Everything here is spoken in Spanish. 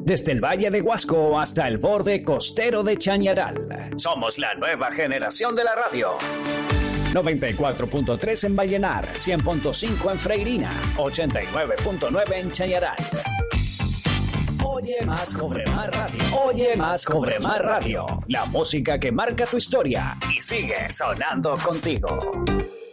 Desde el Valle de Huasco hasta el borde costero de Chañaral. Somos la nueva generación de la radio. 94.3 en Vallenar, 100.5 en Freirina, 89.9 en Chañaral. Oye más, cobre más radio. Oye más, cobre más radio. La música que marca tu historia y sigue sonando contigo.